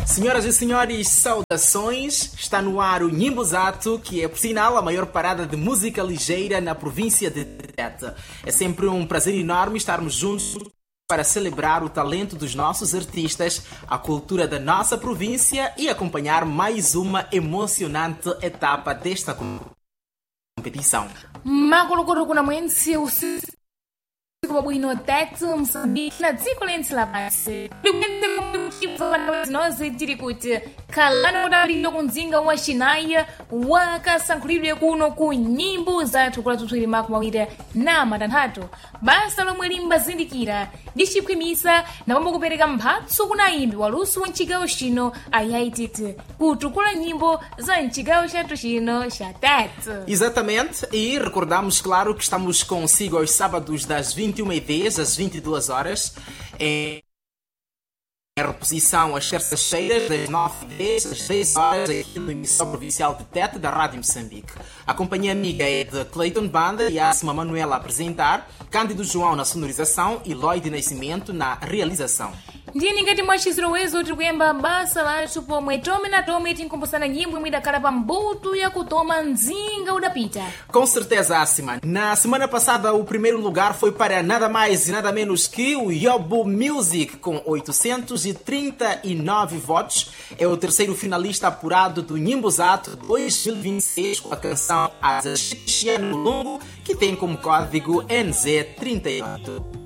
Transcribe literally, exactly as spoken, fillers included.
Senhoras e senhores, saudações! Está no ar o Nhimbozato, que é, por sinal, a maior parada de música ligeira na província de Tete. É sempre um prazer enorme estarmos juntos para celebrar o talento dos nossos artistas, a cultura da nossa província e acompanhar mais uma emocionante etapa desta competição. Makolokolo kuna mwensi usiku wabwino Tete Msambiki na dziko lense lapansi. Nonse tiri kuti khalani kudalira kumzinga wa Xinaya wakasankhulidwe kuno ku nyimbo zathu kulatuthwiri makumi awiri na matanthatu. Basa lomwe limbazindikira ndi chiphwimisa na pomwe kupereka mphatso kuna ayimbi waluso wa mchigawo chino ayaititi kutukula nyimbo za mchigawo chathu chino cha Tete. Exatamente, e recordamos, claro, que estamos consigo aos sábados das vinte e uma e dez às vinte e duas horas, em reposição às terças-feiras das nove e dez às dez horas aqui no emissão provincial de Tete da Rádio Moçambique. A companhia amiga é de Clayton Banda e a Asma Manuela a apresentar, Cândido João na sonorização e Lloyd Nascimento na realização. Ndiye ningati mwachizirowezi tiri kuyamba basa lathu pomwe tome na tome tinkumbusana nyimbo imwe idakhala pa mbuto ya kutoma mzinga udapita. Com certeza, Asma. Na semana passada o primeiro lugar foi para nada mais e nada menos que o Yobo Music, com oitocentos e trinta e nove votos. É o terceiro finalista apurado do Nhimbozato dois mil e vinte e seis com a canção Azaxiano Longo, que tem como código N Z trinta e oito.